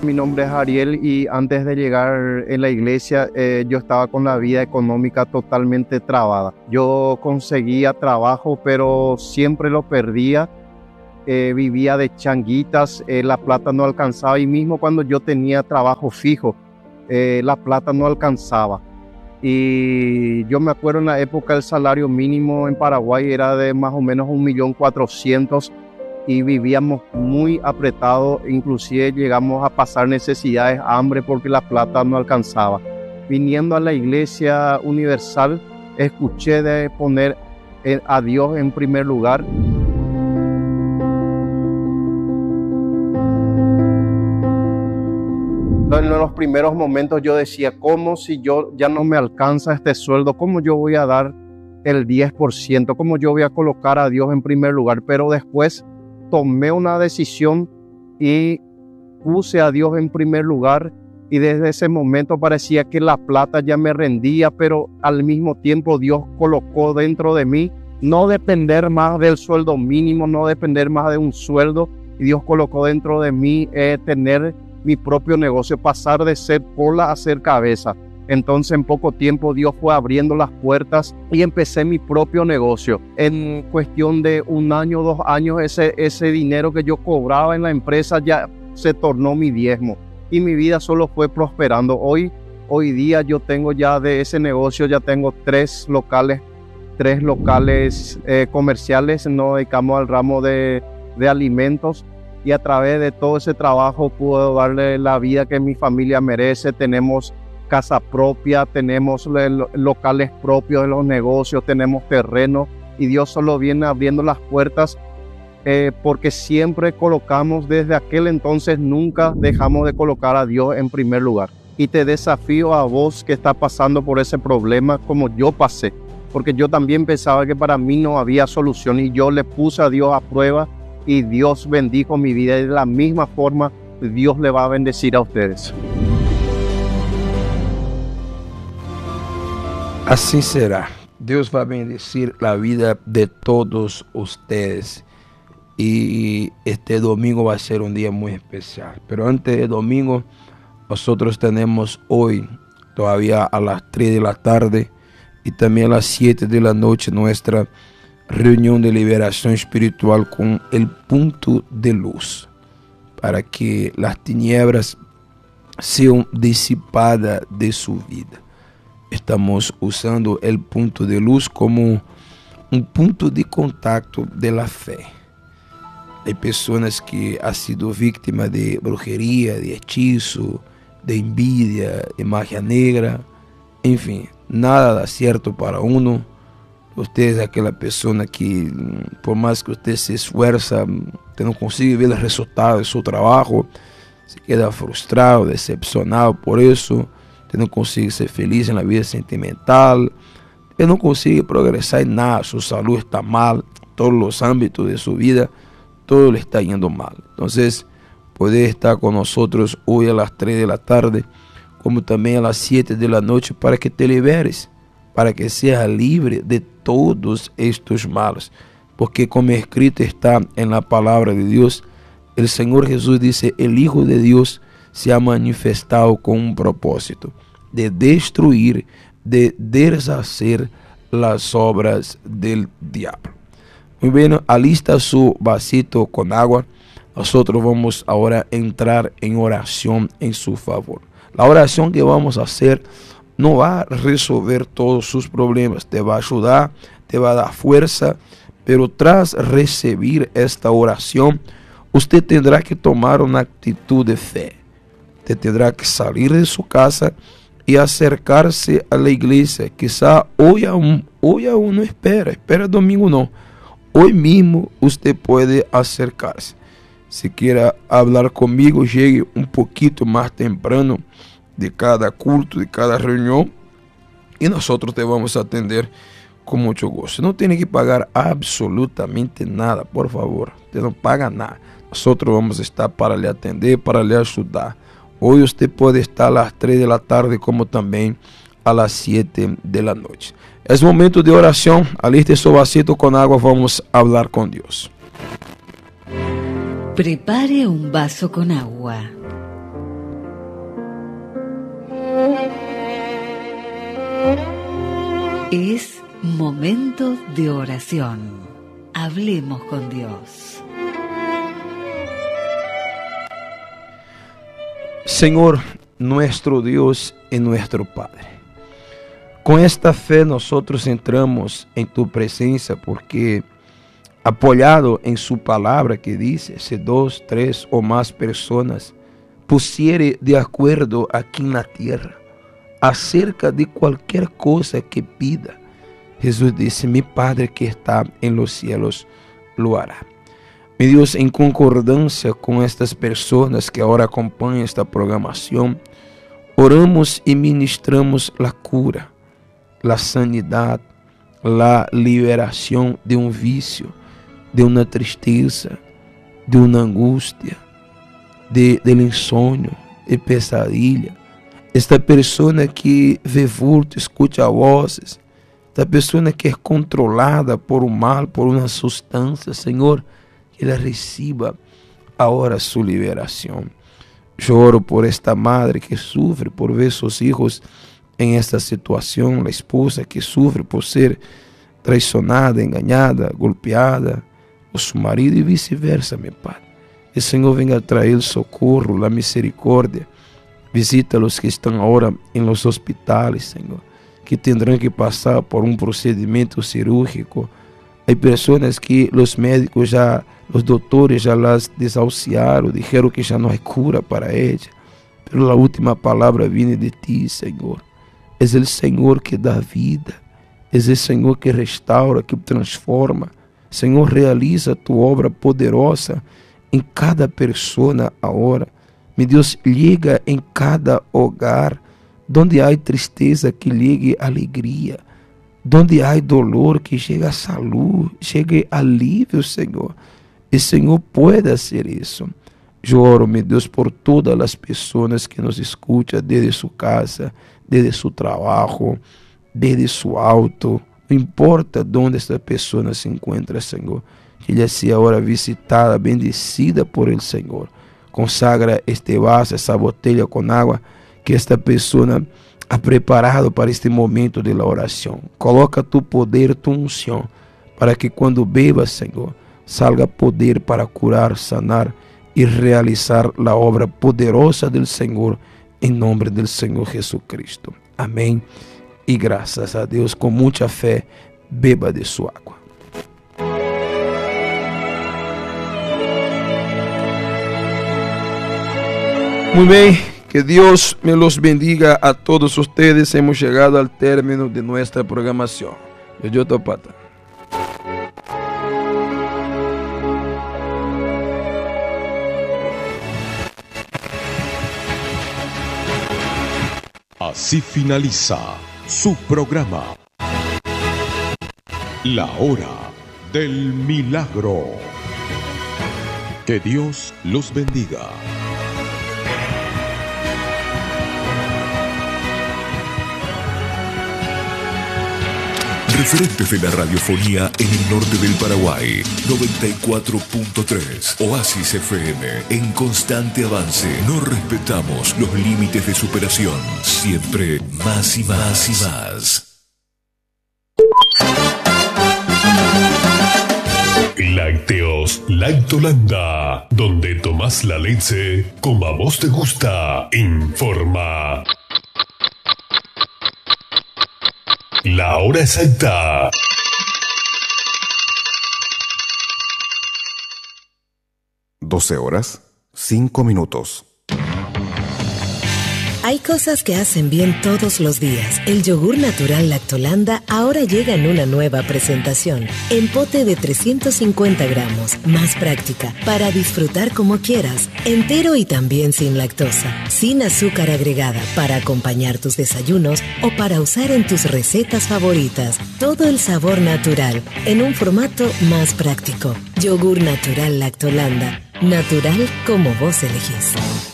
Mi nombre es Ariel y antes de llegar en la iglesia yo estaba con la vida económica totalmente trabada. Yo conseguía trabajo pero siempre lo perdía. Vivía de changuitas, la plata no alcanzaba y mismo cuando yo tenía trabajo fijo, la plata no alcanzaba. Y yo me acuerdo en la época el salario mínimo en Paraguay era de más o menos 1.400.000 y vivíamos muy apretados, inclusive llegamos a pasar necesidades, hambre porque la plata no alcanzaba. Viniendo a la Iglesia Universal, escuché de poner a Dios en primer lugar. En los primeros momentos yo decía, ¿cómo si yo ya no me alcanza este sueldo? ¿Cómo yo voy a dar el 10%? ¿Cómo yo voy a colocar a Dios en primer lugar? Pero después tomé una decisión y puse a Dios en primer lugar y desde ese momento parecía que la plata ya me rendía, pero al mismo tiempo Dios colocó dentro de mí no depender más del sueldo mínimo, no depender más de un sueldo, y Dios colocó dentro de mí tener mi propio negocio, pasar de ser cola a ser cabeza. Entonces en poco tiempo Dios fue abriendo las puertas y empecé mi propio negocio. En cuestión de 1 año, 2 años, ese dinero que yo cobraba en la empresa ya se tornó mi diezmo y mi vida solo fue prosperando. Hoy día yo tengo ya de ese negocio, ya tengo 3 locales comerciales, nos dedicamos al ramo de alimentos. Y a través de todo ese trabajo puedo darle la vida que mi familia merece. Tenemos casa propia, tenemos locales propios de los negocios, tenemos terreno y Dios solo viene abriendo las puertas porque siempre colocamos, desde aquel entonces nunca dejamos de colocar a Dios en primer lugar. Y te desafío a vos que estás pasando por ese problema como yo pasé, porque yo también pensaba que para mí no había solución y yo le puse a Dios a prueba y Dios bendijo mi vida y de la misma forma Dios le va a bendecir a ustedes. Así será. Dios va a bendecir la vida de todos ustedes. Y este domingo va a ser un día muy especial. Pero antes del domingo, nosotros tenemos hoy, todavía a las 3 de la tarde y también a las 7 de la noche, nuestra reunión de liberación espiritual con el punto de luz, para que las tinieblas sean disipadas de su vida. Estamos usando el punto de luz como un punto de contacto de la fe. Hay personas que han sido víctimas de brujería, de hechizo, de envidia, de magia negra, en fin, nada da cierto para uno. Usted es aquela persona que, por más que usted se esfuerza, usted no consigue ver el resultado de su trabajo, se queda frustrado, decepcionado por eso, usted no consigue ser feliz en la vida sentimental, usted no consigue progresar en nada, su salud está mal, todos los ámbitos de su vida, todo le está yendo mal. Entonces, puede estar con nosotros hoy a las 3 de la tarde, como también a las 7 de la noche, para que te liberes, para que seas libre de todos estos males, porque como escrito está en la palabra de Dios, el Señor Jesús dice, el Hijo de Dios se ha manifestado con un propósito, de destruir, de deshacer las obras del diablo. Muy bien, alista su vasito con agua, nosotros vamos ahora a entrar en oración en su favor. La oración que vamos a hacer no va a resolver todos sus problemas, te va a ayudar, te va a dar fuerza, pero tras recibir esta oración, usted tendrá que tomar una actitud de fe. Usted tendrá que salir de su casa y acercarse a la iglesia. Quizá hoy aún no espera domingo no. Hoy mismo usted puede acercarse. Si quiere hablar conmigo, llegue un poquito más temprano de cada culto, de cada reunión, y nosotros te vamos a atender con mucho gusto. No tiene que pagar absolutamente nada, por favor. Usted no paga nada. Nosotros vamos a estar para le atender, para le ayudar. Hoy usted puede estar a las 3 de la tarde, como también a las 7 de la noche. Es momento de oración. Aliste su vasito con agua. Vamos a hablar con Dios. Prepare un vaso con agua. Es momento de oración. Hablemos con Dios. Señor, nuestro Dios y nuestro Padre, con esta fe nosotros entramos en tu presencia porque, apoyado en su palabra que dice, si 2, 3 o más personas pusiere de acuerdo aquí en la tierra acerca de cualquier cosa que pida, Jesús dice, mi Padre que está en los cielos lo hará. Mi Dios, en concordancia con estas personas que ahora acompañan esta programación, oramos y ministramos la cura, la sanidad, la liberación de un vicio, de una tristeza, de una angustia, del insomnio, de pesadilla. Esta persona que ve vulto, escucha voces, esta persona que es controlada por un mal, por una sustancia, Señor, que ela reciba ahora su liberación. Yo oro por esta madre que sufre por ver sus hijos en esta situación, la esposa que sufre por ser traicionada, engañada, golpeada, o su marido y viceversa, mi Padre. El Señor venga a traer el socorro, la misericordia. Visita a los que están ahora en los hospitales, Señor, que tendrán que pasar por un procedimiento cirúrgico. Hay personas que los médicos los doctores ya las desahuciaron, dijeron que ya no hay cura para ella. Pero la última palabra viene de ti, Señor. Es el Señor que da vida, es el Señor que restaura, que transforma. Señor, realiza tu obra poderosa en cada persona ahora. Mi Dios, llega en cada hogar. Donde hay tristeza, que llegue alegría. Donde hay dolor, que llegue salud, llegue alivio, Señor. El Señor puede hacer eso. Yo oro, mi Dios, por todas las personas que nos escuchan desde su casa, desde su trabajo, desde su auto. No importa donde esta persona se encuentra, Señor. Que ella sea ahora visitada, bendecida por el Señor. Consagra este vaso, esa botella con agua que esta persona ha preparado para este momento de la oración. Coloca tu poder, tu unción, para que cuando bebas, Señor, salga poder para curar, sanar y realizar la obra poderosa del Señor en nombre del Señor Jesucristo. Amén. Y gracias a Dios, con mucha fe, beba de su agua. Muy bien, que Dios me los bendiga a todos ustedes. Hemos llegado al término de nuestra programación. Yo Topata. Así finaliza su programa, La Hora del Milagro. Que Dios los bendiga. Referentes de la radiofonía en el norte del Paraguay, 94.3, Oasis FM, en constante avance. No respetamos los límites de superación, siempre más y más y más. Lácteos Lactolanda, donde tomás la leche como a vos te gusta, informa. La hora exacta. 12:05. Hay cosas que hacen bien todos los días. El yogur natural Lactolanda ahora llega en una nueva presentación. En pote de 350 gramos, más práctica, para disfrutar como quieras. Entero y también sin lactosa. Sin azúcar agregada, para acompañar tus desayunos o para usar en tus recetas favoritas. Todo el sabor natural, en un formato más práctico. Yogur natural Lactolanda. Natural como vos elegís.